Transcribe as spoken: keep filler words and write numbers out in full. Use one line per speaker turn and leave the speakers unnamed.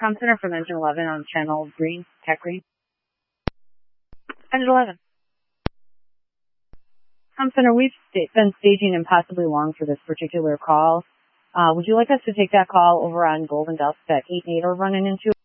Com Center from Engine eleven on channel green, tech green. Engine eleven. Com Center, we've sta- been staging impossibly long for this particular call. Uh, would you like us to take that call over on Golden Dust that eight eight are running into?